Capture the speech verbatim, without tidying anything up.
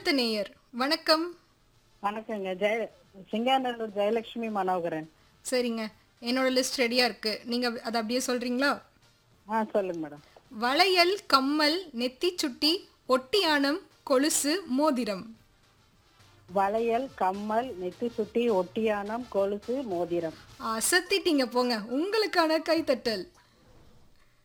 அடுத்த நேயர். வணக்கம். வணக்கங்க. ஜெய சிங்காநல்லூர் ஜெயலட்சுமி மனோகரன். சரிங்க. என்னோட லிஸ்ட் ரெடியா இருக்கு. நீங்க அத அப்படியே சொல்றீங்களா? ஆ சொல்லுங்க மேடம். வளையல், கம்மல், நெத்திச் சுட்டி, ஒட்டியாணம், கொலுசு, மோதிரம். வளையல், கம்மல், நெத்தி சுட்டி, ஒட்டியானம், கொலுசு, மோதிரம். அசத்திட்டீங்க போங்க. உங்களுக்கான கைத்தட்டல்.